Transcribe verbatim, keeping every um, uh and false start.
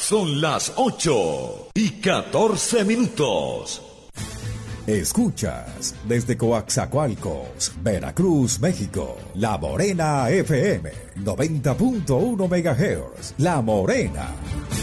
Son las ocho y catorce minutos. Escuchas desde Coaxacualcos, Veracruz, México, La Morena F M, noventa punto uno megahertz. La Morena.